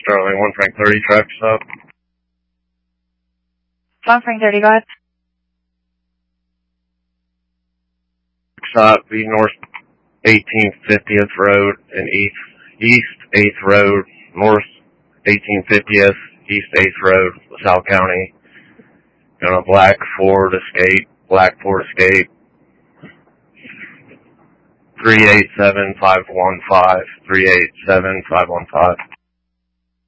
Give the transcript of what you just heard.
Sterling, 1 Frank 30 track stop. 1 Frank 30, go ahead. Stop, be North 1850th Road and East 8th Road, North 1850th, East 8th Road, LaSalle County. On a black Ford Escape, 387515, 387515.